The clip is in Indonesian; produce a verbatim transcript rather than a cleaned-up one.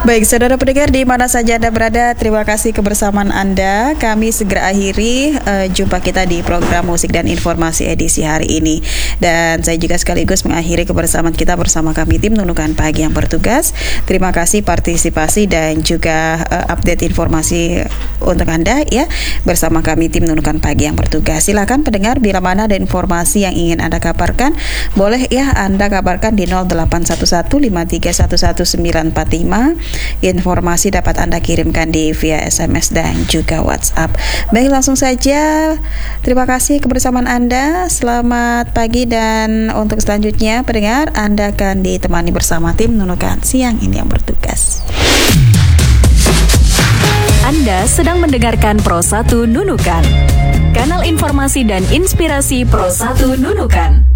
Baik, saudara pendengar di mana saja Anda berada, terima kasih kebersamaan Anda. Kami segera akhiri uh, jumpa kita di program Musik dan Informasi edisi hari ini. Dan saya juga sekaligus mengakhiri kebersamaan kita bersama kami tim Nunukan Pagi yang bertugas. Terima kasih partisipasi dan juga uh, update informasi untuk Anda ya bersama kami tim Nunukan Pagi yang bertugas. Silakan pendengar, bila mana ada informasi yang ingin Anda kabarkan, boleh ya Anda kabarkan di nol delapan satu satu lima tiga satu satu sembilan empat lima. Informasi dapat Anda kirimkan di via S M S dan juga WhatsApp. Baik, langsung saja. Terima kasih kebersamaan Anda. Selamat pagi, dan untuk selanjutnya pendengar, Anda akan ditemani bersama tim Nunukan siang ini yang bertugas. Anda sedang mendengarkan Pro satu Nunukan, kanal informasi dan inspirasi Pro satu Nunukan.